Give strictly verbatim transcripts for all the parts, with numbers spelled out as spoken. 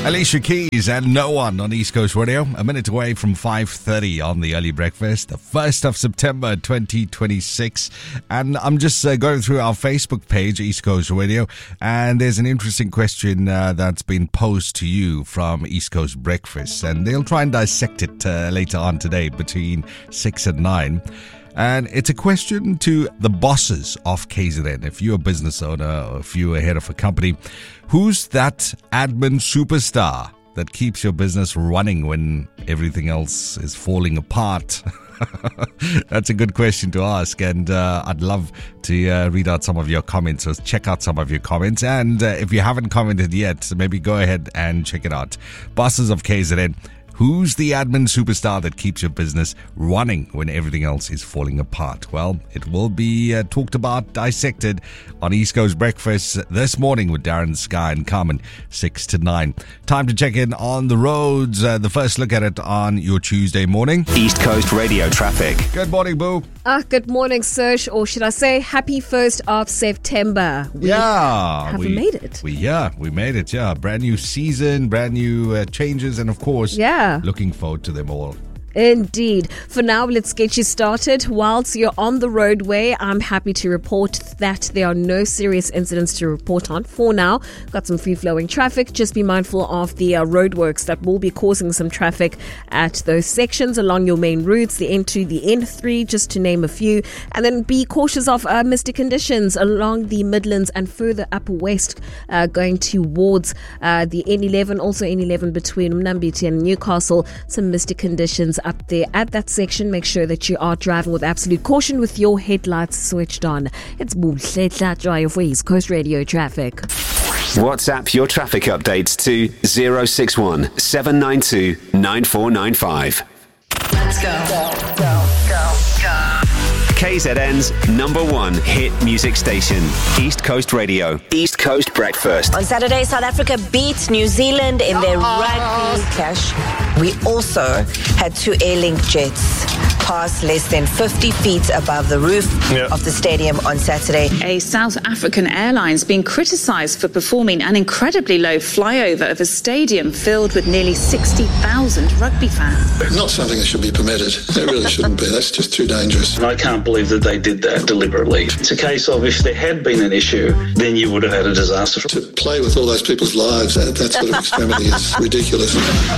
Alicia Keys and No One on East Coast Radio. A minute away from five thirty on the early breakfast, the first of September twenty twenty-six. And I'm just uh, going through our Facebook page, East Coast Radio, and there's an interesting question uh, that's been posed to you from East Coast Breakfast. And they'll try and dissect it uh, later on today between six and nine. And it's a question to the bosses of K Z N. If you're a business owner or if you're a head of a company, who's that admin superstar that keeps your business running when everything else is falling apart? That's a good question to ask, and uh, I'd love to uh, read out some of your comments. So check out some of your comments, and uh, if you haven't commented yet, maybe go ahead and check it out. Bosses of K Z N, who's the admin superstar that keeps your business running when everything else is falling apart? Well, it will be uh, talked about, dissected on East Coast Breakfast this morning with Darren, Sky and Carmen, six to nine. Time to check in on the roads. Uh, the first look at it on your Tuesday morning. East Coast Radio traffic. Good morning, Boo. Ah, good morning, Serge, or should I say happy first of September. We yeah. have we made it. We, yeah, we made it, yeah. Brand new season, brand new uh, changes, and of course, yeah. looking forward to them all. Indeed. For now, let's get you started. Whilst you're on the roadway, I'm happy to report that there are no serious incidents to report on for now. Got some free-flowing traffic. Just be mindful of the uh, roadworks that will be causing some traffic at those sections along your main routes, the N two, the N three, just to name a few. And then be cautious of uh, misty conditions along the Midlands and further up west, uh, going towards uh, the N eleven, also N eleven between Mnambiti and Newcastle. Some misty conditions up there at that section. Make sure that you are driving with absolute caution with your headlights switched on. It's Buhle Drive for East Coast Radio traffic. WhatsApp your traffic updates to zero six one seven nine two nine four nine five. Let's go. Go, go, go, go. K Z N's number one hit music station, East Coast Radio. East Coast Breakfast. On Saturday, South Africa beat New Zealand in their rugby clash. We also had two Airlink jets pass less than fifty feet above the roof yep. of the stadium on Saturday. A South African airline's been criticised for performing an incredibly low flyover of a stadium filled with nearly sixty thousand rugby fans. It's not something that should be permitted. It really shouldn't be. That's just too dangerous. I can't believe that they did that deliberately. It's a case of if there had been an issue, then you would have had a disaster. To play with all those people's lives, that, that sort of extremity is ridiculous.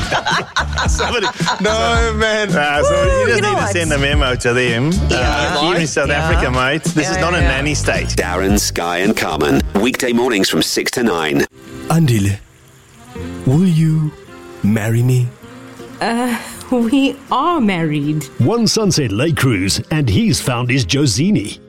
Somebody, no, man. Nah, so Ooh, you just you know need what? to send a memo to them. Yeah. Uh, here in South Yeah. Africa, mate. This Yeah, is not yeah, a yeah. nanny state. Darren, Sky and Carmen. Weekday mornings from six to nine. Andile, will you marry me? Uh, we are married. One Sunset Lake Cruise, and he's found his Josini.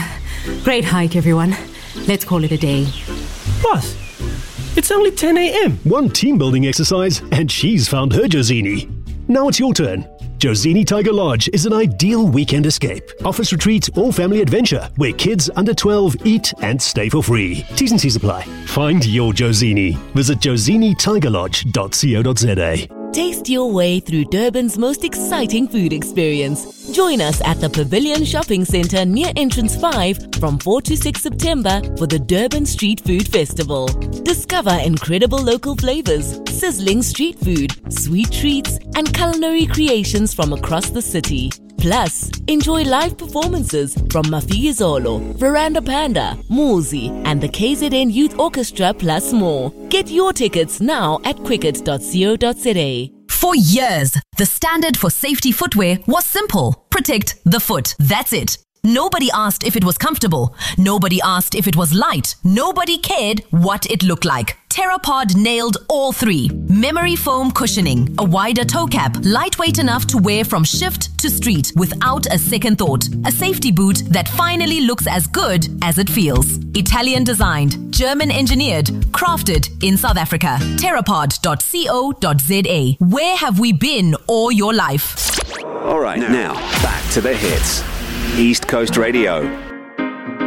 Great hike, everyone. Let's call it a day. What? It's only ten a.m. One team building exercise, and she's found her Josini. Now it's your turn. Josini Tiger Lodge is an ideal weekend escape. Office retreat or family adventure where kids under twelve eat and stay for free. T's and C's apply. Find your Josini. Visit josini tiger lodge dot co dot za. Taste your way through Durban's most exciting food experience. Join us at the Pavilion Shopping Centre near Entrance five from four to six September for the Durban Street Food Festival. Discover incredible local flavours, sizzling street food, sweet treats and culinary creations from across the city. Plus, enjoy live performances from Mafiyizolo, Veranda Panda, Muzi and the K Z N Youth Orchestra plus more. Get your tickets now at quicket dot co dot za. For years, the standard for safety footwear was simple. Protect the foot. That's it. Nobody asked if it was comfortable. Nobody asked if it was light. Nobody cared what it looked like. Terrapod nailed all three. Memory foam cushioning, a wider toe cap, lightweight enough to wear from shift to street without a second thought. A safety boot that finally looks as good as it feels. Italian designed, German engineered, crafted in South Africa. terrapod dot co dot za. Where have we been all your life? All right, now back to the hits. East Coast Radio.